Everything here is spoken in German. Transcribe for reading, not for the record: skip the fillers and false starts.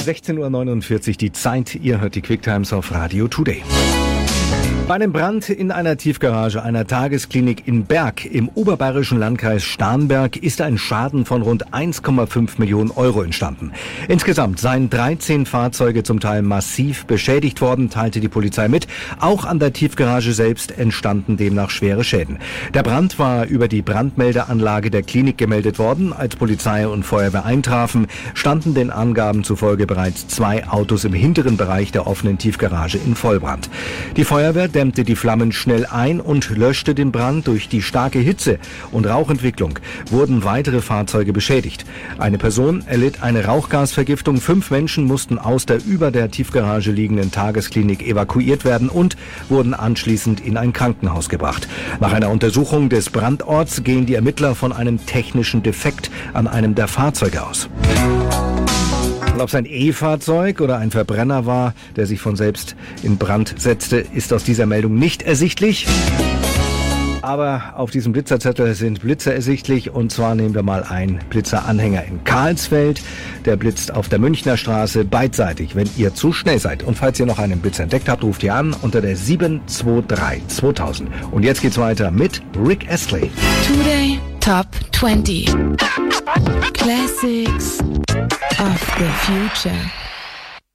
16:49 Uhr die Zeit. Ihr hört die Quicktimes auf Radio Today. Bei einem Brand in einer Tiefgarage einer Tagesklinik in Berg im oberbayerischen Landkreis Starnberg ist ein Schaden von rund 1,5 Millionen Euro entstanden. Insgesamt seien 13 Fahrzeuge zum Teil massiv beschädigt worden, teilte die Polizei mit. Auch an der Tiefgarage selbst entstanden demnach schwere Schäden. Der Brand war über die Brandmeldeanlage der Klinik gemeldet worden. Als Polizei und Feuerwehr eintrafen, standen den Angaben zufolge bereits 2 Autos im hinteren Bereich der offenen Tiefgarage in Vollbrand. Die Feuerwehr dämmte die Flammen schnell ein und löschte den Brand. Durch die starke Hitze und Rauchentwicklung wurden weitere Fahrzeuge beschädigt. Eine Person erlitt eine Rauchgasvergiftung. 5 Menschen mussten aus der über der Tiefgarage liegenden Tagesklinik evakuiert werden und wurden anschließend in ein Krankenhaus gebracht. Nach einer Untersuchung des Brandorts gehen die Ermittler von einem technischen Defekt an einem der Fahrzeuge aus. Und ob es ein E-Fahrzeug oder ein Verbrenner war, der sich von selbst in Brand setzte, ist aus dieser Meldung nicht ersichtlich. Aber auf diesem Blitzerzettel sind Blitzer ersichtlich, und zwar nehmen wir mal einen Blitzeranhänger in Karlsfeld. Der blitzt auf der Münchner Straße beidseitig, wenn ihr zu schnell seid. Und falls ihr noch einen Blitzer entdeckt habt, ruft ihr an unter der 723 2000. Und jetzt geht's weiter mit Rick Astley. Today Top 20 Classics of the Future.